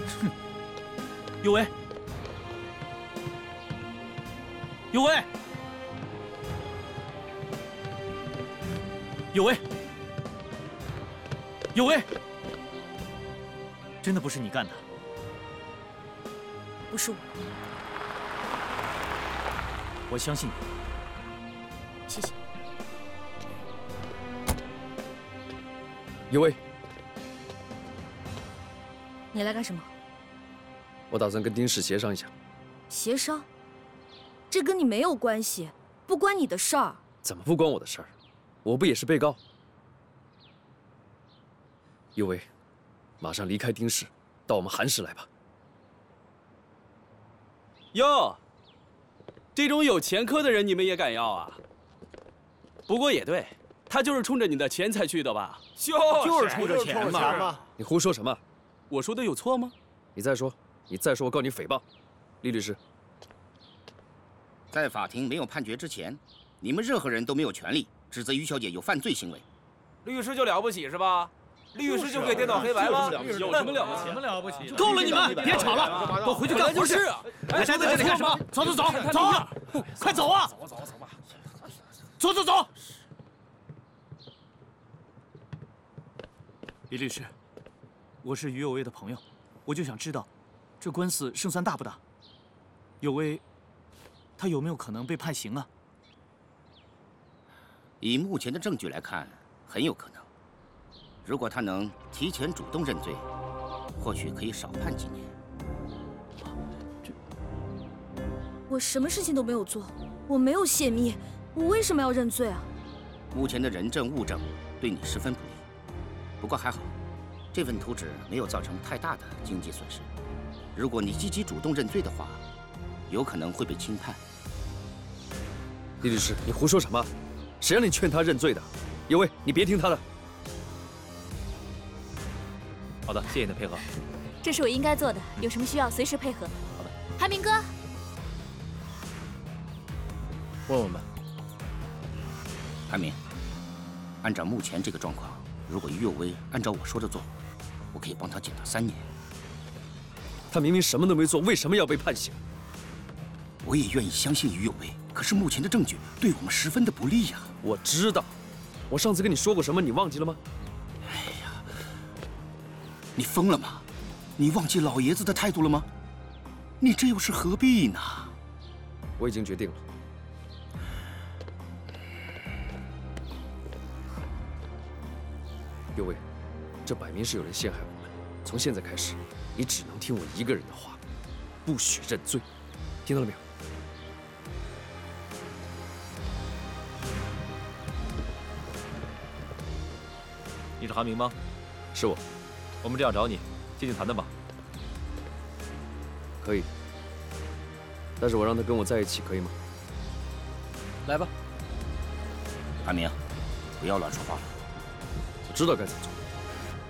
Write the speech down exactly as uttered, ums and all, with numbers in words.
哼，有为，有为，有为，有为，真的不是你干的？ 不是我。 我相信你。 谢谢。 有为， 你来干什么？ 我打算跟丁氏协商一下。 协商？这跟你没有关系，不关你的事儿。 怎么不关我的事儿？我不也是被告？有为，马上离开丁氏，到我们韩氏来吧。 哟，这种有前科的人你们也敢要啊？不过也对，他就是冲着你的钱才去的吧？ 就就是冲着钱嘛！ 你胡说什么？ 我说的有错吗？ 你再说，你再说，我告你诽谤。厉律师， 在法庭没有判决之前，你们任何人都没有权利指责于小姐有犯罪行为。 律师就了不起是吧？律师就可以颠倒黑白吗？ 有什么了不起？ 什么了不起？ 够了，你们别吵了，都回去干活去。还待在这里干什么？走走走，走啊！快走啊！走走走吧，走走走。 李律师，我是于有为的朋友，我就想知道，这官司胜算大不大？有为，他有没有可能被判刑啊？ 以目前的证据来看，很有可能。如果他能提前主动认罪，或许可以少判几年。 我什么事情都没有做，我没有泄密，我为什么要认罪啊？ 目前的人证物证对你十分不利，不过还好，这份图纸没有造成太大的经济损失。如果你积极主动认罪的话，有可能会被轻判。 厉律师，你胡说什么？谁让你劝他认罪的？有为，你别听他的。 好的，谢谢你的配合。 这是我应该做的，有什么需要随时配合。 好的， 韩明哥， 问问吧。 韩明，按照目前这个状况，如果于有为按照我说的做，我可以帮他减到三年。 他明明什么都没做，为什么要被判刑？ 我也愿意相信于有为，可是目前的证据对我们十分的不利呀。 我知道，我上次跟你说过什么，你忘记了吗？ 哎呀，你疯了吗？你忘记老爷子的态度了吗？你这又是何必呢？ 我已经决定了。有为，这摆明是有人陷害我们。从现在开始，你只能听我一个人的话，不许认罪，听到了没有？ 你是韩明吗？ 是我。 我们这样找你，进去谈谈吧。 可以，但是我让他跟我在一起，可以吗？ 来吧。 韩明，不要乱说话了。 我知道该怎么做。